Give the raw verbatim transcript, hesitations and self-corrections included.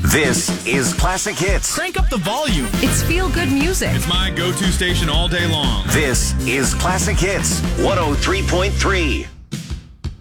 This is Classic Hits. Crank up the volume. It's feel-good music. It's my go-to station all day long. This is Classic Hits one oh three point three.